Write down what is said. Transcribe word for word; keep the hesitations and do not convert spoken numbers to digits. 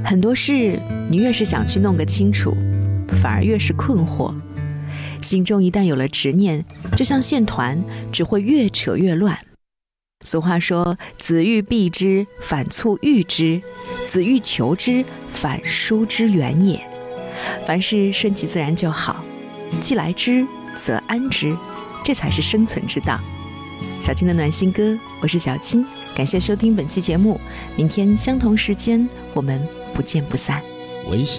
很多事你越是想去弄个清楚，反而越是困惑。心中一旦有了执念，就像线团，只会越扯越乱。俗话说，子欲避之，反促欲之；子欲求之，反疏之远也。凡事顺其自然就好，既来之则安之，这才是生存之道。小青的暖心歌，我是小青，感谢收听本期节目，明天相同时间我们不见不散。